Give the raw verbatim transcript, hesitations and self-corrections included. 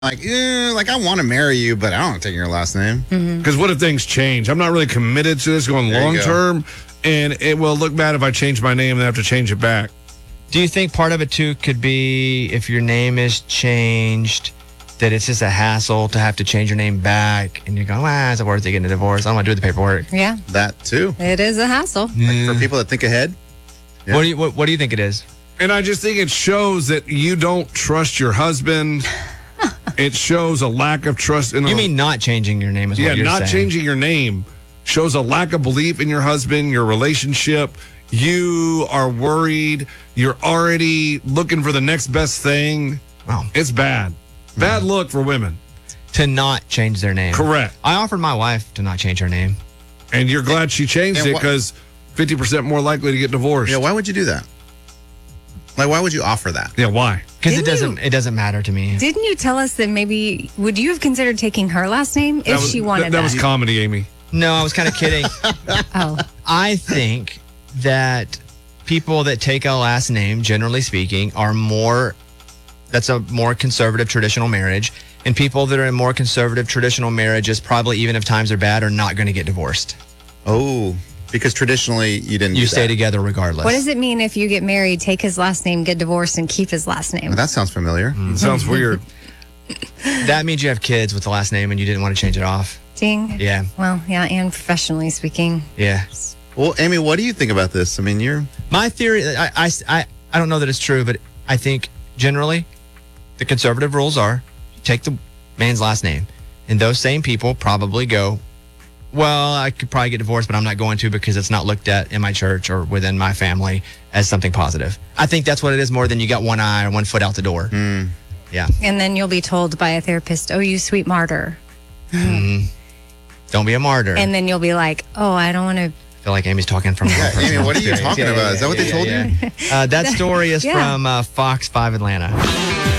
like, eh, like I want to marry you, but I don't want to take your last name. Because Mm-hmm. what if things change? I'm not really committed to this going There you long go. term, and it will look bad if I change my name and I have to change it back. Do you think part of it too could be if your name is changed, that it's just a hassle to have to change your name back, and you go, ah, is it worth it getting a divorce? I don't want to do the paperwork. Yeah, That too. it is a hassle. Like for people that think ahead. Yeah. What do you what, what do you think it is? And I just think it shows that you don't trust your husband. It shows a lack of trust in. You a, mean not changing your name is yeah, what you're not saying. changing your name shows a lack of belief in your husband, your relationship. You are worried. You're already looking for the next best thing. Wow. It's bad. Bad look for women. To not change their name. Correct. I offered my wife to not change her name. And you're glad she changed And it wha- because fifty percent more likely to get divorced. Yeah, why would you do that? Like, why would you offer that? Yeah, why? Because it Didn't doesn't you- it doesn't matter to me. Didn't you tell us that maybe would you have considered taking her last name if That was, she wanted that, that? that was comedy, Amy. No, I was kind of kidding. Oh, I think that people that take a last name, generally speaking, are more, that's a more conservative traditional marriage. And people that are in more conservative traditional marriages, probably even if times are bad, are not going to get divorced. Oh, because traditionally you didn't. You do stay that. together regardless. what does it mean if you get married, take his last name, get divorced, and keep his last name? Well, that sounds familiar. It sounds weird. That means you have kids with the last name and you didn't want to change it off. Ding. Yeah. Well, yeah, and professionally speaking. Yeah. Well, Amy, what do you think about this? I mean, you're. My theory, I, I, I, I don't know that it's true, but I think generally the conservative rules are you take the man's last name. And those same people probably go, well, I could probably get divorced, but I'm not going to because it's not looked at in my church or within my family as something positive. I think that's what it is more than you got one eye or one foot out the door. Mm. Yeah. And then you'll be told by a therapist, oh, you sweet martyr. Mm. Don't be a martyr. And then you'll be like, oh, I don't want to. I feel like Amy's talking from her Yeah, personal Amy, what are you experience. talking about? Is that what they told you? Uh, that story is Yeah. from uh, Fox five Atlanta.